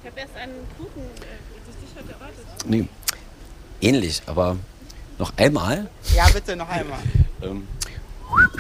habe erst einen Kuchen das T-Shirt erwartet. Nee, ähnlich, aber noch einmal. Ja, bitte noch einmal.